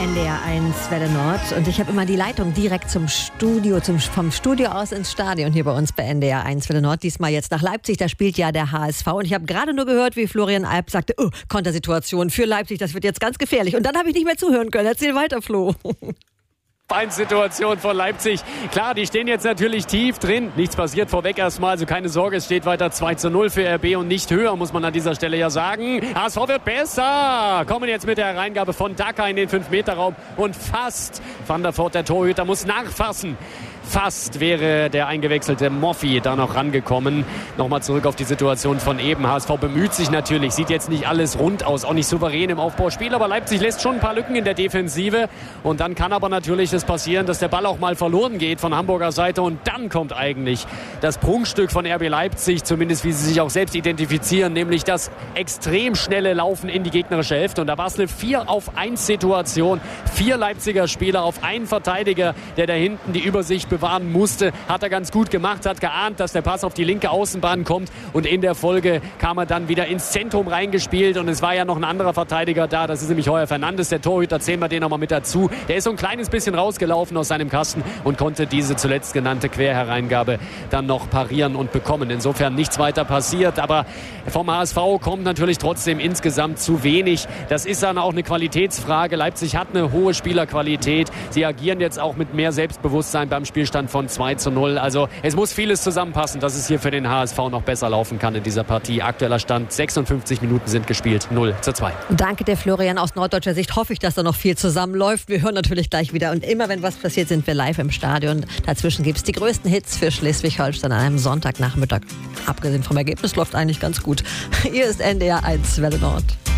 NDR 1 Welle Nord und ich habe immer die Leitung direkt zum Studio, vom Studio aus ins Stadion hier bei uns bei NDR 1 Welle Nord. Diesmal jetzt nach Leipzig, da spielt ja der HSV und ich habe gerade nur gehört, wie Florian Alp sagte, Kontersituation für Leipzig, das wird jetzt ganz gefährlich. Und dann habe ich nicht mehr zuhören können. Erzähl weiter, Flo. Situation von Leipzig. Klar, die stehen jetzt natürlich tief drin. Nichts passiert vorweg erstmal, also keine Sorge, es steht weiter 2:0 für RB und nicht höher, muss man an dieser Stelle ja sagen. HSV wird besser. Kommen jetzt mit der Hereingabe von Daka in den 5-Meter-Raum und fast Van der Voort, der Torhüter, muss nachfassen. Fast wäre der eingewechselte Moffi da noch rangekommen. Nochmal zurück auf die Situation von eben. HSV bemüht sich natürlich, sieht jetzt nicht alles rund aus, auch nicht souverän im Aufbauspiel, aber Leipzig lässt schon ein paar Lücken in der Defensive. Und dann kann aber natürlich das passieren, dass der Ball auch mal verloren geht von Hamburger Seite. Und dann kommt eigentlich das Prunkstück von RB Leipzig, zumindest wie sie sich auch selbst identifizieren, nämlich das extrem schnelle Laufen in die gegnerische Hälfte. Und da war es eine 4-auf-1-Situation. 4 Leipziger Spieler auf einen Verteidiger, der da hinten die Übersicht bewahren musste. Hat er ganz gut gemacht, hat geahnt, dass der Pass auf die linke Außenbahn kommt und in der Folge kam er dann wieder ins Zentrum reingespielt und es war ja noch ein anderer Verteidiger da, das ist nämlich Heuer Fernandes, der Torhüter, zählen wir den nochmal mit dazu. Der ist so ein kleines bisschen rausgelaufen aus seinem Kasten und konnte diese zuletzt genannte Querhereingabe dann noch parieren und bekommen. Insofern nichts weiter passiert, aber vom HSV kommt natürlich trotzdem insgesamt zu wenig. Das ist dann auch eine Qualitätsfrage. Leipzig hat eine hohe Spielerqualität. Sie agieren jetzt auch mit mehr Selbstbewusstsein beim Spielstand von 2:0. Also es muss vieles zusammenpassen, dass es hier für den HSV noch besser laufen kann in dieser Partie. Aktueller Stand, 56 Minuten sind gespielt, 0:2. Danke der Florian. Aus norddeutscher Sicht hoffe ich, dass da noch viel zusammenläuft. Wir hören natürlich gleich wieder und immer wenn was passiert, sind wir live im Stadion. Dazwischen gibt es die größten Hits für Schleswig-Holstein an einem Sonntagnachmittag. Abgesehen vom Ergebnis läuft eigentlich ganz gut. Hier ist NDR 1 Welle Nord.